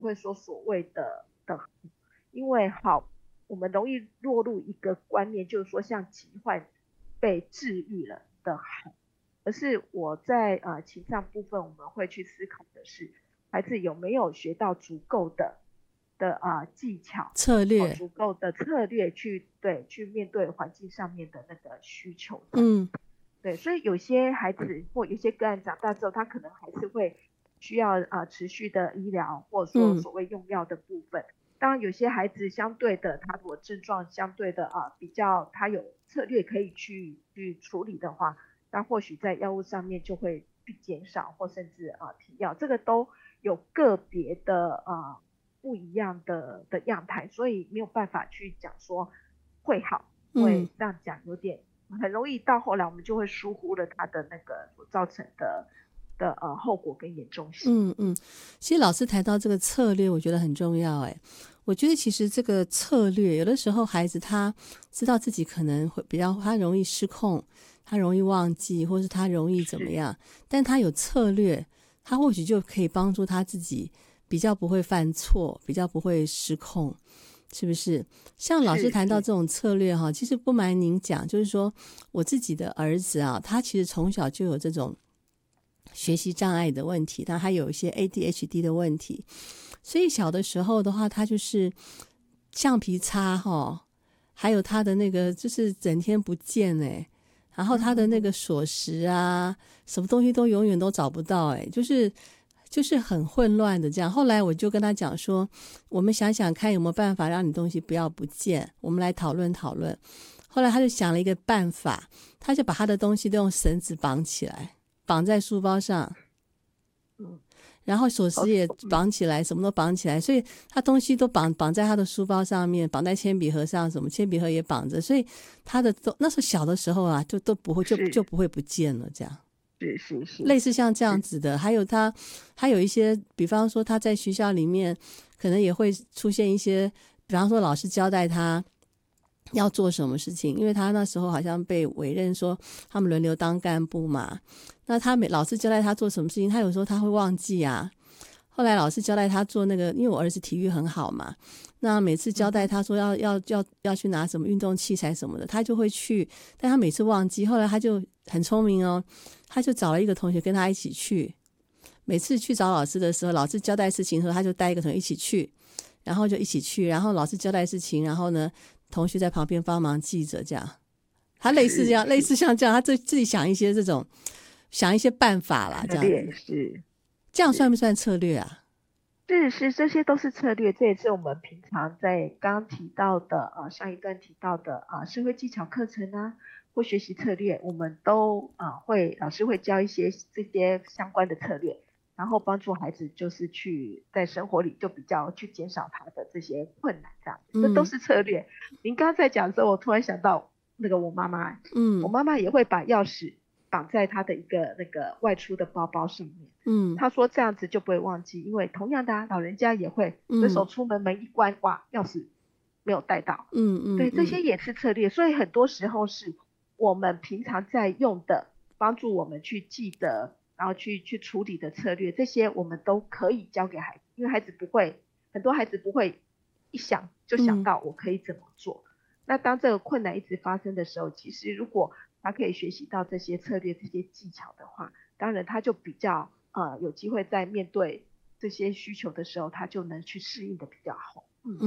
会说所谓的，因为我们容易落入一个观念，就是说像疾患被治愈了的好，而是我在情商部分，我们会去思考的是，孩子有没有学到足够的技巧、 策略， 足够的策略去面对环境上面的那个需求的。对，所以有些孩子或有些个案长大之后，他可能还是会需要持续的医疗，或者说所谓用药的部分。当然有些孩子相对的，他如果症状相对的比较他有策略可以去处理的话，那或许在药物上面就会减少或甚至停药，这个都有个别的不一样的样态，所以没有办法去讲说会好，会这样讲有点很容易到后来我们就会疏忽了它的那个所造成的后果跟严重性。 其实老师谈到这个策略，我觉得很重要。我觉得其实这个策略，有的时候孩子他知道自己可能会他容易失控，他容易忘记，或是他容易怎么样，但他有策略，他或许就可以帮助他自己比较不会犯错，比较不会失控，是不是？像老师谈到这种策略哈，其实不瞒您讲，就是说我自己的儿子啊，他其实从小就有这种学习障碍的问题，他还有一些 ADHD 的问题，所以小的时候的话，他就是橡皮擦还有他的那个就是整天不见然后他的那个锁匙啊，什么东西都永远都找不到就是很混乱的这样。后来我就跟他讲说，我们想想看有没有办法让你东西不要不见，我们来讨论讨论。后来他就想了一个办法，他就把他的东西都用绳子绑起来，绑在书包上，然后锁匙也绑起来，什么都绑起来，所以他东西都绑在他的书包上面，绑在铅笔盒上，什么铅笔盒也绑着，所以他的那时候小的时候啊，就都不会就不会不见了这样。 是类似像这样子的。还有他有一些，比方说他在学校里面可能也会出现一些，比方说老师交代他要做什么事情，因为他那时候好像被委任说他们轮流当干部嘛，那老师交代他做什么事情，他有时候他会忘记啊。后来老师交代他做那个，因为我儿子体育很好嘛，那每次交代他说要去拿什么运动器材什么的，他就会去，但他每次忘记。后来他就很聪明他就找了一个同学跟他一起去，每次去找老师的时候，老师交代事情的时候，他就带一个同学一起去，然后就一起去，然后老师交代事情，然后呢同学在旁边帮忙记着这样。他类似这样，类似像这样，他自己想一些办法啦，这样子。这样算不算策略啊？ 是，这些都是策略，这也是我们平常在刚刚提到的上一段提到的社会技巧课程啊，或学习策略，我们都老师会教一些这些相关的策略，然后帮助孩子就是去在生活里就比较去减少他的这些困难，这样子，这都是策略。您刚才讲的时候，我突然想到那个我妈妈，我妈妈也会把钥匙绑在她的一个那个外出的包包上面。她说这样子就不会忘记，因为同样的老人家也会随手出门一关，哇，钥匙没有带到。对，这些也是策略，所以很多时候是我们平常在用的，帮助我们去记得，然后去处理的策略，这些我们都可以教给孩子，因为很多孩子不会一想就想到我可以怎么做。那当这个困难一直发生的时候，其实如果他可以学习到这些策略、这些技巧的话，当然他就比较有机会在面对这些需求的时候，他就能去适应的比较好。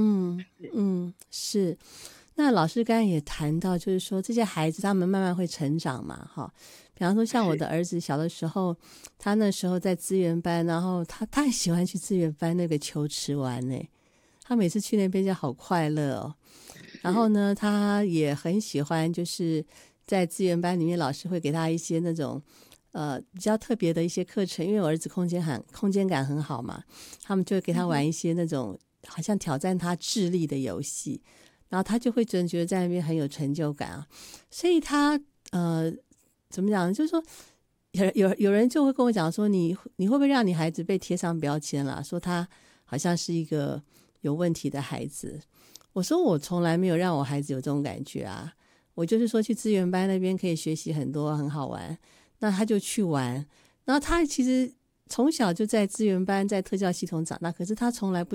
是。那老师刚才也谈到，就是说这些孩子他们慢慢会成长嘛，比方说像我的儿子小的时候，他那时候在资源班，然后他很喜欢去资源班那个球池玩他每次去那边就好快乐然后呢，他也很喜欢就是在资源班里面，老师会给他一些那种比较特别的一些课程，因为我儿子空间感很好嘛，他们就会给他玩一些那种好像挑战他智力的游戏，然后他就会觉得在那边很有成就感所以他怎么讲，就是说有人就会跟我讲说，你会不会让你孩子被贴上标签啦，说他好像是一个有问题的孩子？我说我从来没有让我孩子有这种感觉我就是说去资源班那边可以学习很多，很好玩，那他就去玩，然后他其实从小就在资源班在特教系统长大，可是他从来不